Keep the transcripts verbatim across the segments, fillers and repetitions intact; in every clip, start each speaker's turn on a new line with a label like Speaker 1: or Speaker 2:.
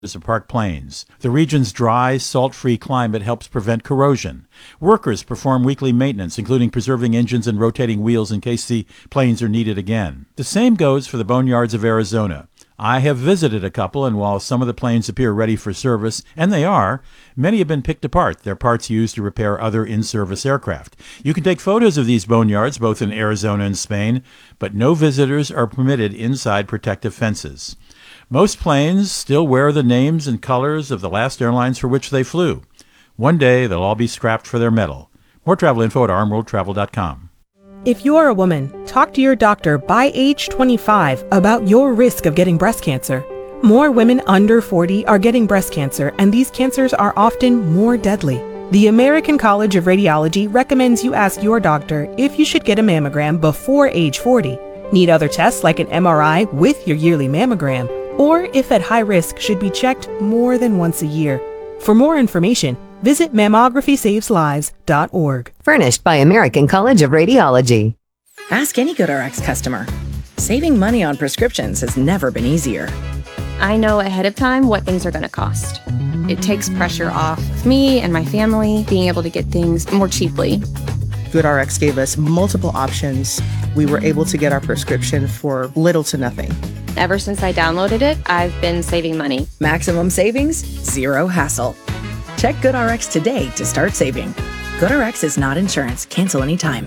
Speaker 1: of Park Plains. The region's dry, salt-free climate helps prevent corrosion. Workers perform weekly maintenance, including preserving engines and rotating wheels in case the planes are needed again. The same goes for the boneyards of Arizona. I have visited a couple, and while some of the planes appear ready for service, and they are, many have been picked apart, their parts used to repair other in-service aircraft. You can take photos of these boneyards, both in Arizona and Spain, but no visitors are permitted inside protective fences. Most planes still wear the names and colors of the last airlines for which they flew. One day, they'll all be scrapped for their metal. More travel info at arm world travel dot com.
Speaker 2: If you're a woman, talk to your doctor by age twenty-five about your risk of getting breast cancer. More women under forty are getting breast cancer, and these cancers are often more deadly. The American College of Radiology recommends you ask your doctor if you should get a mammogram before age forty. Need other tests like an M R I with your yearly mammogram, or if at high risk should be checked more than once a year. For more information, visit mammography saves lives dot org.
Speaker 3: Furnished by American College of Radiology.
Speaker 4: Ask any GoodRx customer. Saving money on prescriptions has never been easier.
Speaker 5: I know ahead of time what things are going to cost. It takes pressure off me and my family being able to get things more cheaply.
Speaker 6: GoodRx gave us multiple options. We were able to get our prescription for little to nothing.
Speaker 5: Ever since I downloaded it, I've been saving money.
Speaker 4: Maximum savings, zero hassle. Check GoodRx today to start saving. GoodRx is not insurance. Cancel anytime.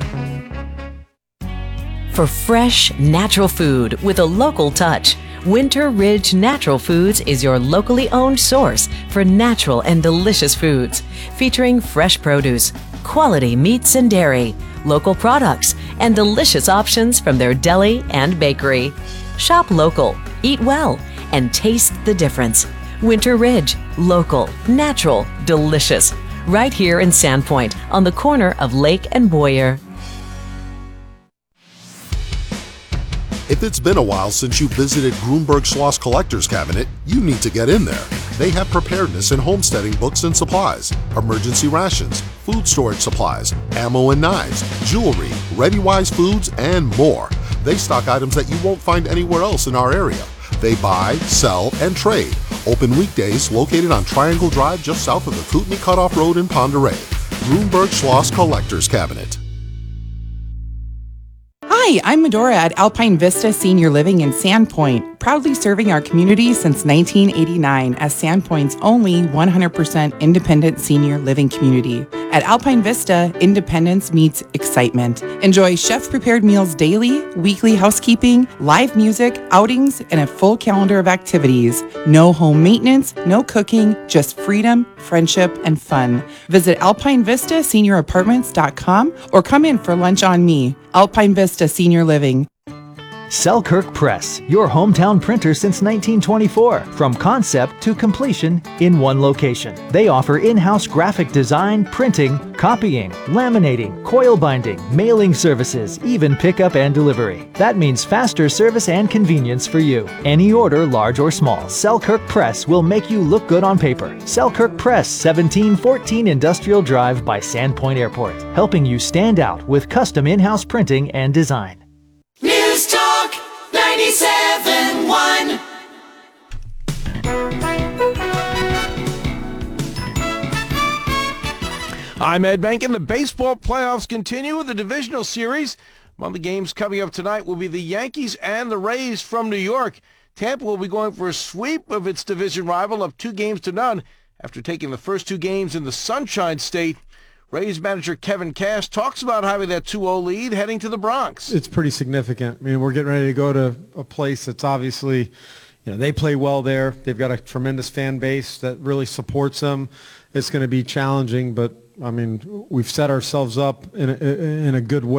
Speaker 7: For fresh, natural food with a local touch, Winter Ridge Natural Foods is your locally owned source for natural and delicious foods, featuring fresh produce, quality meats and dairy, local products, and delicious options from their deli and bakery. Shop local, eat well, and taste the difference. Winter Ridge, local, natural, delicious. Right here in Sandpoint on the corner of Lake and Boyer.
Speaker 8: If it's been a while since you visited Grunberg Schloss Collector's Cabinet, you need to get in there. They have preparedness and homesteading books and supplies, emergency rations, food storage supplies, ammo and knives, jewelry, ReadyWise foods, and more. They stock items that you won't find anywhere else in our area. They buy, sell, and trade. Open weekdays, located on Triangle Drive just south of the Kootenai Cutoff Road in Ponderay. Grunberg Schloss Collector's Cabinet.
Speaker 9: Hi, I'm Medora at Alpine Vista Senior Living in Sandpoint, proudly serving our community since nineteen eighty-nine as Sandpoint's only one hundred percent independent senior living community. At Alpine Vista, independence meets excitement. Enjoy chef-prepared meals daily, weekly housekeeping, live music, outings, and a full calendar of activities. No home maintenance, no cooking, just freedom, friendship, and fun. Visit alpine vista senior apartments dot com or come in for lunch on me. Alpine Vista Senior Living.
Speaker 10: Selkirk Press, your hometown printer since nineteen twenty-four. From concept to completion in one location. They offer in-house graphic design, printing, copying, laminating, coil binding, mailing services, even pickup and delivery. That means faster service and convenience for you. Any order, large or small, Selkirk Press will make you look good on paper. Selkirk Press, seventeen fourteen Industrial Drive by Sandpoint Airport, helping you stand out with custom in-house printing and design.
Speaker 11: News Talk ninety-seven point one.
Speaker 12: I'm Ed Bankin. The baseball playoffs continue with the divisional series. Among the games coming up tonight will be the Yankees and the Rays from New York. Tampa will be going for a sweep of its division rival of two games to none after taking the first two games in the Sunshine State. Rays manager Kevin Cash talks about having that two oh lead heading to the Bronx.
Speaker 13: It's pretty significant. I mean, we're getting ready to go to a place that's obviously, you know, they play well there. They've got a tremendous fan base that really supports them. It's going to be challenging, but, I mean, we've set ourselves up in a, in a good way.